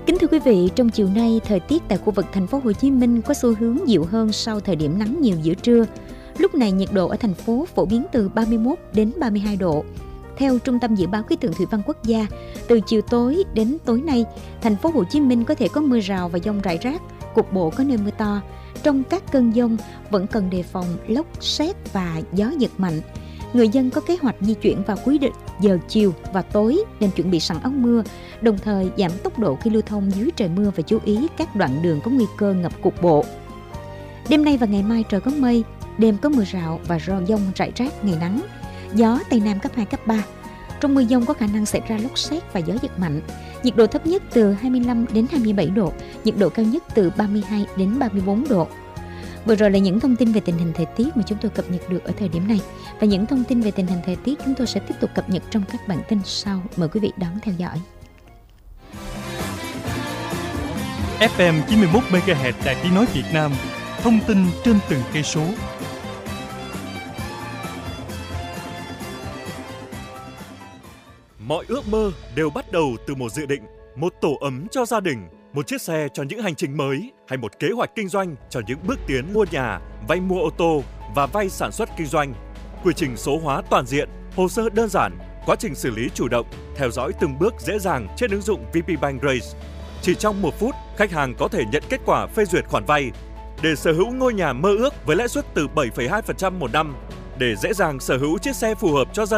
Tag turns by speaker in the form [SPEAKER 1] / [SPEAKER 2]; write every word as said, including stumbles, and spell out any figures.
[SPEAKER 1] Kính thưa quý vị, trong chiều nay, thời tiết tại khu vực thành phố Hồ Chí Minh có xu hướng dịu hơn sau thời điểm nắng nhiều giữa trưa. Lúc này nhiệt độ ở thành phố phổ biến từ ba mươi mốt đến ba mươi hai độ. Theo Trung tâm Dự báo Khí tượng Thủy văn Quốc gia, từ chiều tối đến tối nay, thành phố Hồ Chí Minh có thể có mưa rào và dông rải rác, cục bộ có nơi mưa to. Trong các cơn dông vẫn cần đề phòng lốc, sét và gió giật mạnh. Người dân có kế hoạch di chuyển vào cuối giờ chiều và tối nên chuẩn bị sẵn áo mưa, đồng thời giảm tốc độ khi lưu thông dưới trời mưa và chú ý các đoạn đường có nguy cơ ngập cục bộ. Đêm nay và ngày mai trời có mây, đêm có mưa rào và dông rải rác, ngày nắng. Gió Tây Nam cấp hai, cấp ba. Trong mưa dông có khả năng xảy ra lốc sét và gió giật mạnh. Nhiệt độ thấp nhất từ hai mươi lăm đến hai mươi bảy độ, nhiệt độ cao nhất từ ba mươi hai đến ba mươi bốn độ. Vừa rồi là những thông tin về tình hình thời tiết mà chúng tôi cập nhật được ở thời điểm này. Và những thông tin về tình hình thời tiết chúng tôi sẽ tiếp tục cập nhật trong các bản tin sau. Mời quý vị đón theo dõi.
[SPEAKER 2] ép em chín mươi mốt mê ga héc Đài Tiếng nói Việt Nam. Thông tin trên từng cây số.
[SPEAKER 3] Mọi ước mơ đều bắt đầu từ một dự định, một tổ ấm cho gia đình, một chiếc xe cho những hành trình mới, hay một kế hoạch kinh doanh cho những bước tiến mua nhà, vay mua ô tô và vay sản xuất kinh doanh. Quy trình số hóa toàn diện, hồ sơ đơn giản, quá trình xử lý chủ động, theo dõi từng bước dễ dàng trên ứng dụng vê pê Bank Grace. Chỉ trong một phút, khách hàng có thể nhận kết quả phê duyệt khoản vay để sở hữu ngôi nhà mơ ước với lãi suất từ bảy phẩy hai phần trăm một năm. Để dễ dàng sở hữu chiếc xe phù hợp cho gia